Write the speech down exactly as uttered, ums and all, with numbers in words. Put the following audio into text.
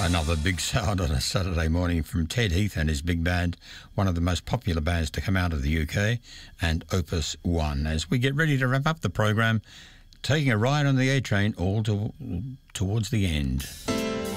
Another big sound on a Saturday morning from Ted Heath and his big band, one of the most popular bands to come out of the U K, and Opus One. As we get ready to wrap up the program, taking a ride on the A train all to, towards the end.